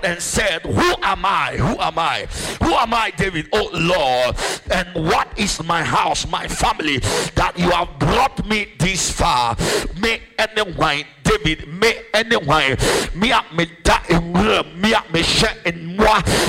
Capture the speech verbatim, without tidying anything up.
and said, who am I? Who am I? Who am I, David? Oh Lord, and what is my house, my family, that you have brought me this far? May anyone, David, may anyone, me up me da in room, me up me share in moi,